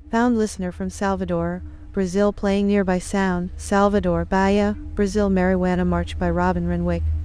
Found listener from Salvador, Brazil playing Nearby Sound, Salvador, Bahia, Brazil Marijuana March by Robin Renwick.